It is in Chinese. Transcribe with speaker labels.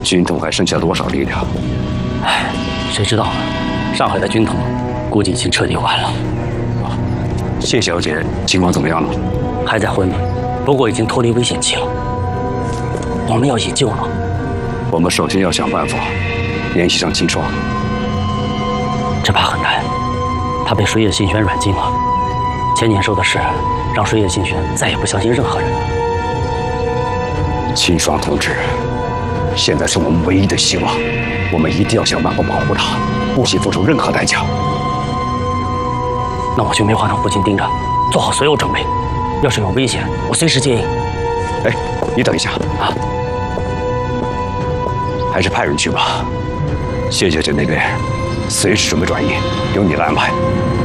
Speaker 1: 军统还剩下多少力量？
Speaker 2: 唉，谁知道呢？上海的军统估计已经彻底完了。
Speaker 1: 谢小姐情况怎么样了？
Speaker 2: 还在昏迷，不过已经脱离危险期了。我们要营救了。
Speaker 1: 我们首先要想办法联系上金双。
Speaker 2: 这怕很难，他被水野信玄软禁了。前年说的是，让水野信玄再也不相信任何人了。
Speaker 1: 金双同志，现在是我们唯一的希望，我们一定要想办法保护他，不惜付出任何代价。
Speaker 2: 那我去梅花堂附近盯着，做好所有准备。要是有危险，我随时接应。
Speaker 1: 哎，你等一下啊，还是派人去吧。谢小姐那边随时准备转移，由你来安排。